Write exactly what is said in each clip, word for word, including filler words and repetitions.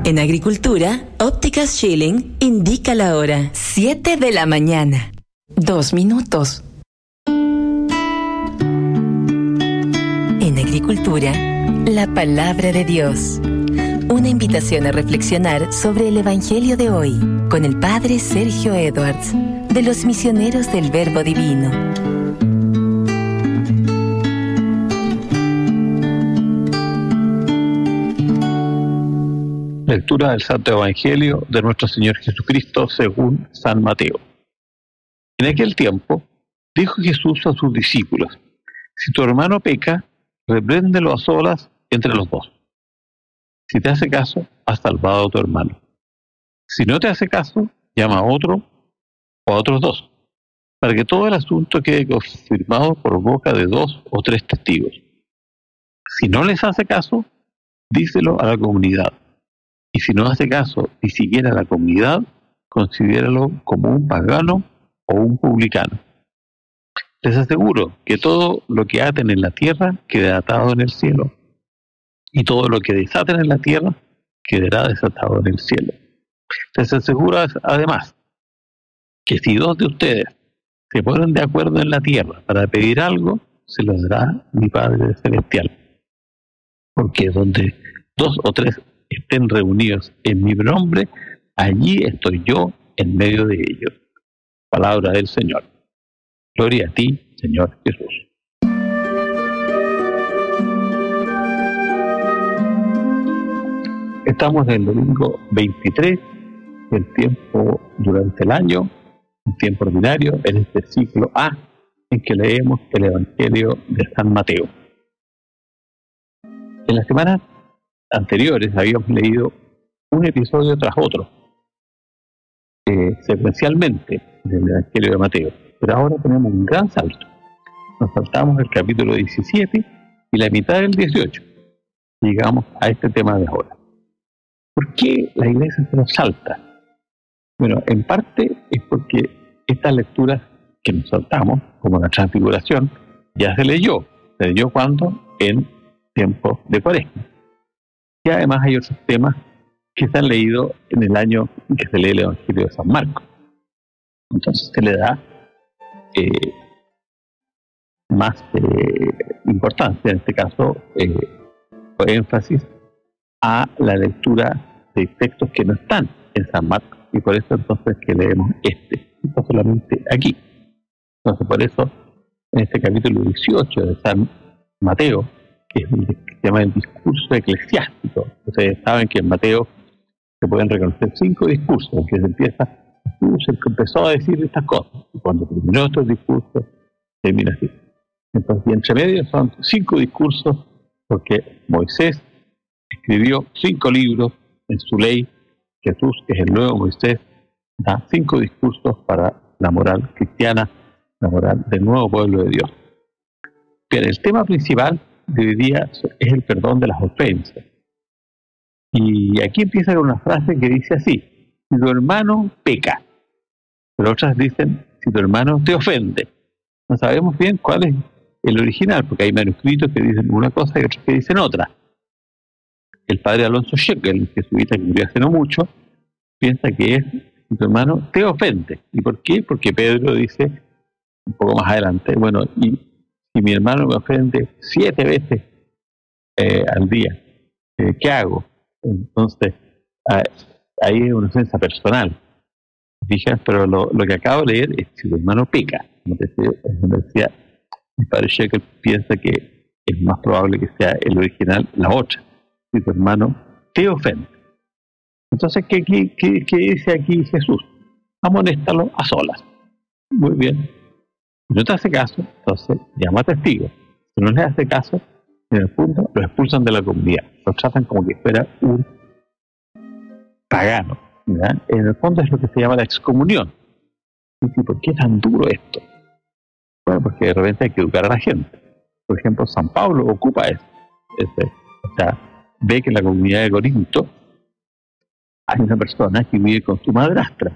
En agricultura, Ópticas Schilling indica la hora. siete de la mañana. Dos minutos. En agricultura, la palabra de Dios. Una invitación a reflexionar sobre el Evangelio de hoy con el Padre Sergio Edwards, de los Misioneros del Verbo Divino. Lectura del Santo Evangelio de nuestro Señor Jesucristo según San Mateo. En aquel tiempo, dijo Jesús a sus discípulos: si tu hermano peca, repréndelo a solas entre los dos. Si te hace caso, has salvado a tu hermano. Si no te hace caso, llama a otro o a otros dos, para que todo el asunto quede confirmado por boca de dos o tres testigos. Si no les hace caso, díselo a la comunidad. Y si no hace caso ni siquiera a la comunidad, considéralo como un pagano o un publicano. Les aseguro que todo lo que aten en la tierra quedará atado en el cielo, y todo lo que desaten en la tierra quedará desatado en el cielo. Les aseguro además que si dos de ustedes se ponen de acuerdo en la tierra para pedir algo, se lo dará mi Padre Celestial. Porque donde dos o tres estén reunidos en mi nombre, allí estoy yo en medio de ellos. Palabra del Señor. Gloria a ti, Señor Jesús. Estamos en el domingo veintitrés del tiempo durante el año, un tiempo ordinario, en este ciclo A, en que leemos el Evangelio de San Mateo. En las semanas anteriores habíamos leído un episodio tras otro, eh, secuencialmente del Evangelio de Mateo, pero ahora tenemos un gran salto. Nos saltamos el capítulo diecisiete y la mitad del dieciocho. Llegamos a este tema de ahora. ¿Por qué la Iglesia se nos salta? Bueno, en parte es porque estas lecturas que nos saltamos, como la Transfiguración, ya se leyó. ¿Se leyó cuándo? En tiempos de Cuaresma. Y además hay otros temas que se han leído en el año en que se lee el Evangelio de San Marcos. Entonces se le da eh, más eh, importancia, en este caso, eh, o énfasis a la lectura de textos que no están en San Marcos, y por eso entonces que leemos este, no solamente aquí. Entonces por eso, en este capítulo dieciocho de San Mateo, que es el que se llama el discurso eclesiástico. Ustedes saben que en Mateo se pueden reconocer cinco discursos, en que se empieza, Jesús el que empezó a decir estas cosas, y cuando terminó estos discursos, termina así. Entonces, y entre medio son cinco discursos, porque Moisés escribió cinco libros en su ley. Jesús, que es el nuevo Moisés, da cinco discursos para la moral cristiana, la moral del nuevo pueblo de Dios. Pero el tema principal de hoy día es el perdón de las ofensas. Y aquí empieza con una frase que dice así: si tu hermano peca. Pero otras dicen, si tu hermano te ofende. No sabemos bien cuál es el original, porque hay manuscritos que dicen una cosa y otros que dicen otra. El padre Alonso Shekel, jesuita que murió hace no mucho, piensa que es si tu hermano te ofende. ¿Y por qué? Porque Pedro dice un poco más adelante, bueno, y si mi hermano me ofende siete veces eh, al día, eh, ¿qué hago? Entonces, ah, ahí es una ofensa personal. Dije, pero lo, lo que acabo de leer es si tu hermano peca. Como te decía, como decía mi padre Shekel, piensa que es más probable que sea el original la otra. Si tu hermano te ofende. Entonces, ¿qué, qué, qué, qué dice aquí Jesús? Amonéstalo a solas. Muy bien. Si no te hace caso, entonces llama a testigos. Si no les hace caso, en el punto lo expulsan de la comunidad. Lo tratan como que fuera un pagano. ¿Verdad? En el fondo es lo que se llama la excomunión. ¿Y por qué es tan duro esto? Bueno, porque de repente hay que educar a la gente. Por ejemplo, San Pablo ocupa eso. Ese, o sea, ve que en la comunidad de Corinto hay una persona que vive con su madrastra.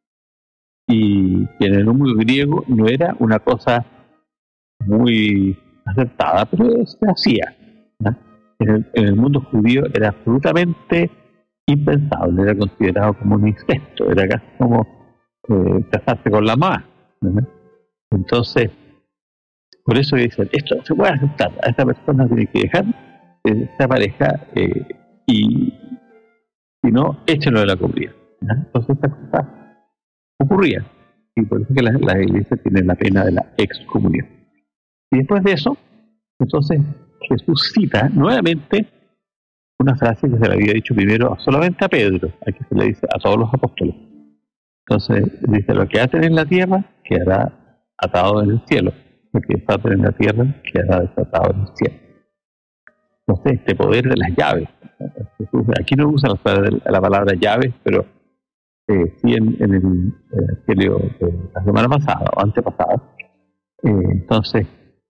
Y en el mundo griego no era una cosa muy aceptada, pero se hacía, ¿no? En el, en el mundo judío era absolutamente impensable, era considerado como un incesto, era casi como eh, casarse con la mamá, ¿no? Entonces, por eso dicen, esto no se puede aceptar, a esta persona tiene que dejar eh, esta pareja eh, y si no, échenlo de la comunidad, ¿no? Entonces estas cosas ocurrían, y por eso que las la iglesias tienen la pena de la excomunión. Y después de eso, entonces Jesús cita nuevamente una frase que se le había dicho primero solamente a Pedro, aquí se le dice a todos los apóstoles. Entonces dice, lo que aten en la tierra quedará atado en el cielo, lo que desaten en la tierra quedará desatado en el cielo. Entonces este poder de las llaves, Jesús, aquí no usa la, la palabra llaves, pero eh, sí en, en el evangelio de la semana pasada o antepasada. Eh, entonces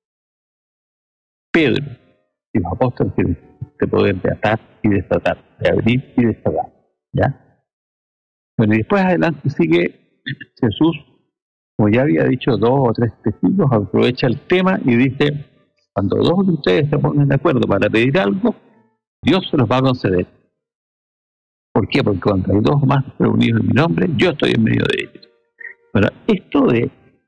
Pedro y los apóstoles tienen este poder de atar y desatar, de abrir y desatar, ¿ya? Bueno, y después adelante sigue Jesús, como ya había dicho, dos o tres testigos, aprovecha el tema y dice, cuando dos de ustedes se pongan de acuerdo para pedir algo, Dios se los va a conceder. ¿Por qué? Porque cuando hay dos más reunidos en mi nombre, yo estoy en medio de ellos. Bueno, esto de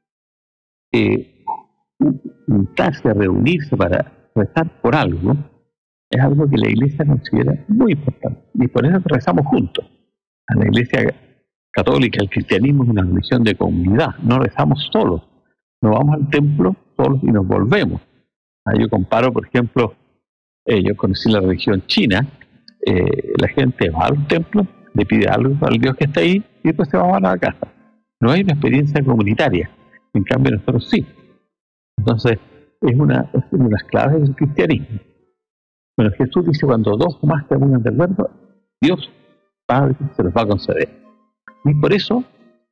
eh, juntarse a reunirse para rezar por algo, es algo que la Iglesia considera muy importante. Y por eso rezamos juntos. A la Iglesia católica, el cristianismo es una religión de comunidad. No rezamos solos. No vamos al templo solos y nos volvemos. Ah, yo comparo, por ejemplo, eh, yo conocí la religión china. Eh, la gente va al templo, le pide algo al Dios que está ahí y después se va a la casa. No hay una experiencia comunitaria. En cambio, nosotros sí. Entonces, es una, es una de las claves del cristianismo. Bueno, Jesús dice, cuando dos o más se pongan de acuerdo, Dios Padre se los va a conceder. Y por eso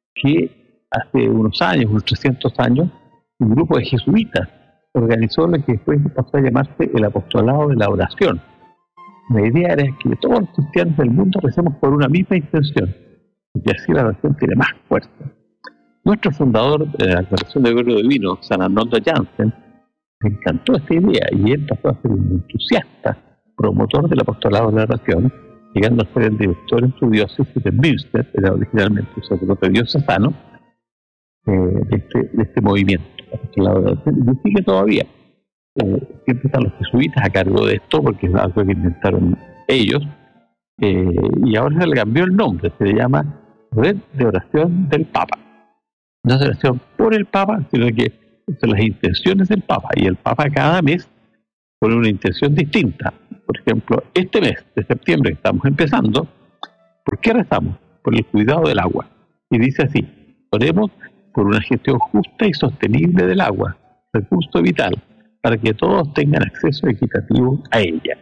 que hace unos años, unos trescientos años, un grupo de jesuitas organizó lo que después pasó a llamarse el apostolado de la oración. La idea era que todos los cristianos del mundo recemos por una misma intención, y así la oración tiene más fuerza. Nuestro fundador de la Congregación de Verbo Divino, San Arnoldo Jansen, le encantó esta idea y él pasó a ser un entusiasta promotor del apostolado de la oración, llegando a ser el director en su diócesis de Münster, era originalmente un sacerdote diocesano, eh, de, este, de este movimiento, apostolado de la oración, y sigue todavía. Eh, siempre están los jesuitas a cargo de esto, porque es algo que inventaron ellos, eh, y ahora se le cambió el nombre, se le llama Red de Oración del Papa. No es oración por el Papa, sino que son las intenciones del Papa, y el Papa cada mes pone una intención distinta. Por ejemplo, este mes de septiembre que estamos empezando, ¿por qué rezamos? Por el cuidado del agua. Y dice así, oremos por una gestión justa y sostenible del agua, recurso vital, para que todos tengan acceso equitativo a ella.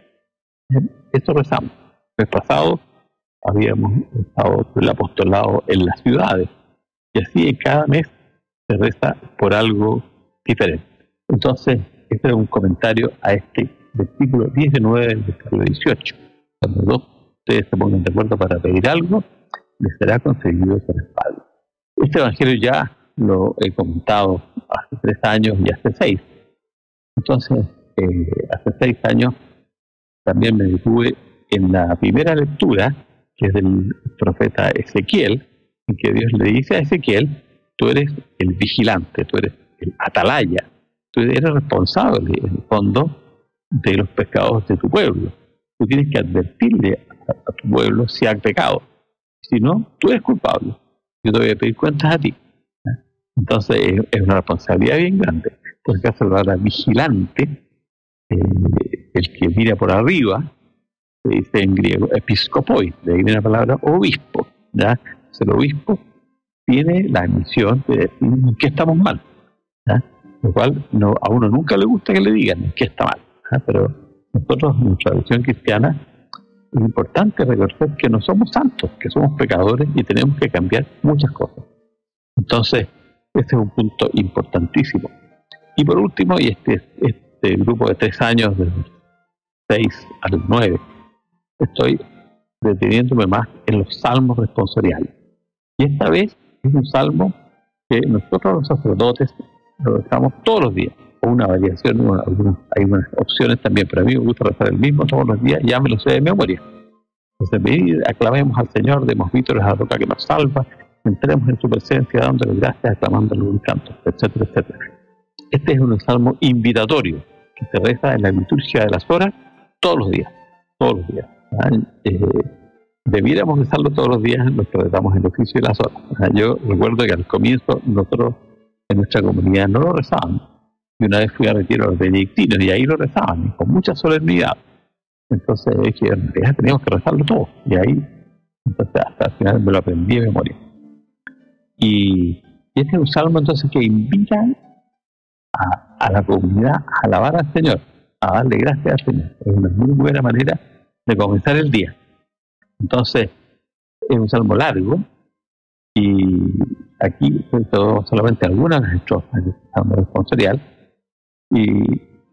Esto rezamos. El mes pasado habíamos estado el apostolado en las ciudades, y así en cada mes se reza por algo diferente. Entonces, este es un comentario a este versículo diecinueve del versículo dieciocho. Cuando dos de ustedes se pongan de acuerdo para pedir algo, les será concedido por el Padre. Este evangelio ya lo he comentado hace tres años y hace seis. Entonces, eh, hace seis años también me detuve en la primera lectura, que es del profeta Ezequiel, en que Dios le dice a Ezequiel, tú eres el vigilante, tú eres el atalaya, tú eres responsable, en el fondo, de los pecados de tu pueblo. Tú tienes que advertirle a, a tu pueblo si ha pecado. Si no, tú eres culpable. Yo te voy a pedir cuentas a ti. Entonces, es, es una responsabilidad bien grande. Por el caso de la palabra vigilante, eh, el que mira por arriba, se dice en griego episkopoi, de ahí viene la palabra obispo, ¿ya? Entonces, el obispo tiene la misión de decir en qué estamos mal, ¿ya? Lo cual no, a uno nunca le gusta que le digan en qué está mal, ¿ya? Pero nosotros, en nuestra tradición cristiana, es importante reconocer que no somos santos, que somos pecadores y tenemos que cambiar muchas cosas. Entonces, este es un punto importantísimo. Y por último, y este, este grupo de tres años, del seis al nueve, estoy deteniéndome más en los salmos responsoriales. Y esta vez es un salmo que nosotros los sacerdotes lo rezamos todos los días, o una variación, una, algunas, hay unas opciones también, pero a mí me gusta rezar el mismo todos los días, ya me lo sé de memoria. Entonces, venid, aclamemos al Señor, demos vítores a la roca que nos salva, entremos en su presencia dándole gracias, aclamándole un canto, etcétera, etcétera. Este es un salmo invitatorio que se reza en la liturgia de las horas todos los días, todos los días. Eh, debiéramos rezarlo todos los días en los que rezamos el oficio de las horas. Yo recuerdo que al comienzo nosotros en nuestra comunidad no lo rezábamos. Y una vez fui a retiro a los benedictinos y ahí lo rezaban, con mucha solemnidad. Entonces dije, en realidad teníamos que rezarlo todo. Y ahí, entonces hasta el final me lo aprendí de memoria. Y, y este es un salmo entonces que invita a, a la comunidad a alabar al Señor, a darle gracias al Señor. Es una muy buena manera de comenzar el día. Entonces, es un salmo largo y aquí tengo solamente algunas de las estrofas del salmo responsorial y,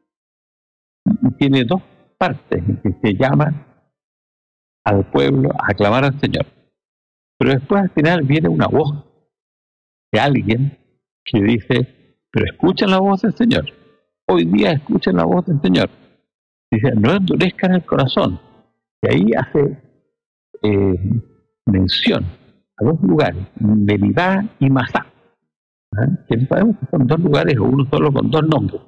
y tiene dos partes en que se llama al pueblo a aclamar al Señor. Pero después al final viene una voz de alguien que dice, pero escuchen la voz del Señor. Hoy día escuchen la voz del Señor. Dice, no endurezcan el corazón. Y ahí hace eh, mención a dos lugares, Meribá y Masá, ¿eh? que no sabemos que son dos lugares o uno solo con dos nombres.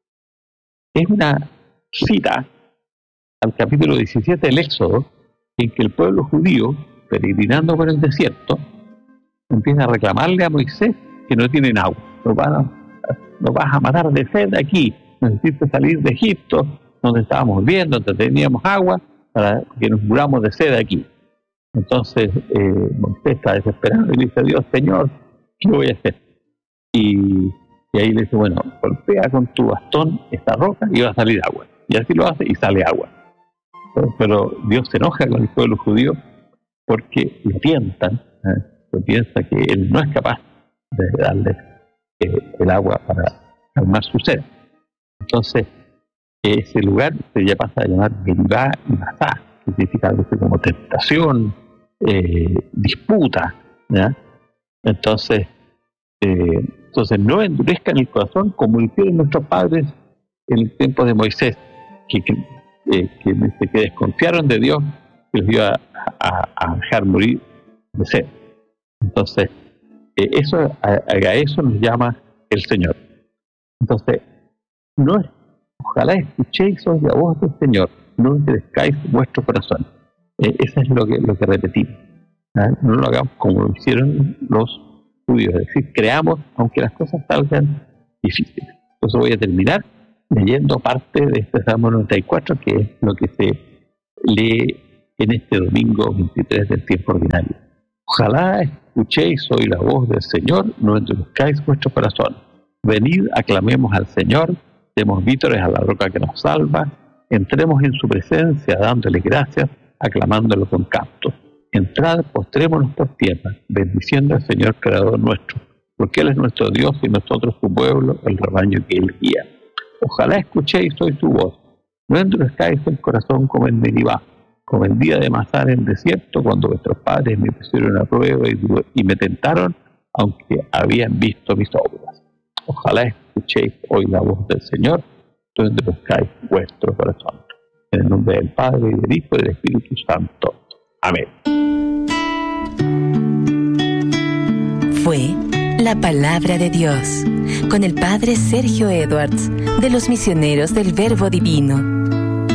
Es una cita al capítulo diecisiete del Éxodo, en que el pueblo judío, peregrinando por el desierto, empieza a reclamarle a Moisés que no tienen agua. Nos, van a, nos vas a matar de sed aquí, necesitas salir de Egipto, donde estábamos viendo, donde teníamos agua, para que nos muramos de sed aquí. Entonces eh, Moisés está desesperado y le dice a Dios, Señor, ¿qué voy a hacer? Y, y ahí le dice, bueno, golpea con tu bastón esta roca y va a salir agua. Y así lo hace y sale agua. Pero, pero Dios se enoja con el pueblo judío porque le tientan, ¿eh? Se piensa que él no es capaz de darle eh, el agua para calmar su sed. Entonces, ese lugar se ya pasa a llamar Meribá y Masá, que significa algo así como tentación, eh, disputa, ¿ya? Entonces, eh, entonces no endurezcan el corazón como lo hicieron nuestros padres en el tiempo de Moisés, que, que, eh, que, que desconfiaron de Dios, que los iba a, a, a dejar morir de sed. Entonces, eh, eso, a, a eso nos llama el Señor. Entonces, no es, ojalá escuchéis hoy la voz del Señor, no endurezcáis vuestro corazón. Eh, eso es lo que, lo que repetimos. ¿eh? No lo hagamos como lo hicieron los judíos, es decir, creamos aunque las cosas salgan difíciles. Entonces voy a terminar leyendo parte de este Salmo noventa y cuatro, que es lo que se lee en este domingo veintitrés del tiempo ordinario. Ojalá escuchéis hoy la voz del Señor, no endurezcáis vuestro corazón. Venid, aclamemos al Señor, demos vítores a la roca que nos salva, entremos en su presencia dándole gracias, aclamándolo con cantos. Entrad, postrémonos por tierra, bendiciendo al Señor Creador nuestro, porque Él es nuestro Dios y nosotros su pueblo, el rebaño que Él guía. Ojalá escuchéis hoy su voz, no endurezcáis el corazón como en Meribá, como el día de Masá en el desierto, cuando vuestros padres me pusieron a prueba y, y me tentaron, aunque habían visto mis obras. Ojalá escuchéis hoy la voz del Señor, no endurezcáis vuestro corazón. En el nombre del Padre, y del Hijo, y del Espíritu Santo. Amén. Fue la palabra de Dios, con el Padre Sergio Edwards, de los Misioneros del Verbo Divino.